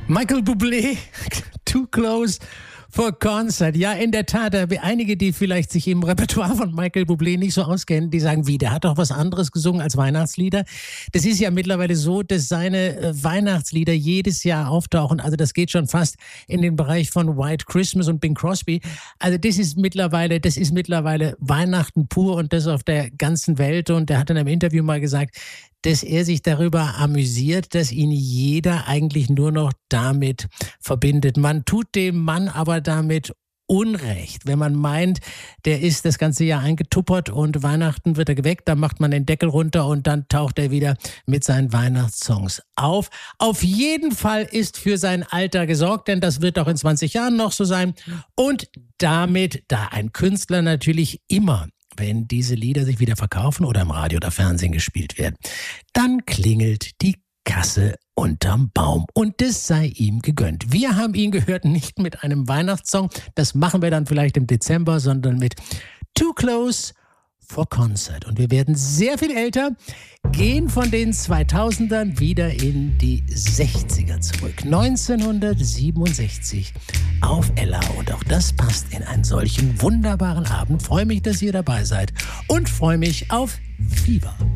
Michael Bublé, Too Close for Concert. Ja, in der Tat, einige, die vielleicht sich im Repertoire von Michael Bublé nicht so auskennen, die sagen, wie, der hat doch was anderes gesungen als Weihnachtslieder. Das ist ja mittlerweile so, dass seine Weihnachtslieder jedes Jahr auftauchen. Also das geht schon fast in den Bereich von White Christmas und Bing Crosby. Also das ist mittlerweile Weihnachten pur und das auf der ganzen Welt. Und er hat in einem Interview mal gesagt, dass er sich darüber amüsiert, dass ihn jeder eigentlich nur noch damit verbindet. Man tut dem Mann aber damit Unrecht, wenn man meint, der ist das ganze Jahr eingetuppert und Weihnachten wird er geweckt, dann macht man den Deckel runter und dann taucht er wieder mit seinen Weihnachtssongs auf. Auf jeden Fall ist für sein Alter gesorgt, denn das wird auch in 20 Jahren noch so sein. Und damit, da ein Künstler natürlich immer, wenn diese Lieder sich wieder verkaufen oder im Radio oder Fernsehen gespielt werden, dann klingelt die Kasse unterm Baum und das sei ihm gegönnt. Wir haben ihn gehört, nicht mit einem Weihnachtssong, das machen wir dann vielleicht im Dezember, sondern mit Too Close for Concert. Und wir werden sehr viel älter, gehen von den 2000ern wieder in die 60er zurück. 1967 auf Ella. Und auch das passt in einen solchen wunderbaren Abend. Freue mich, dass ihr dabei seid und freue mich auf Fever.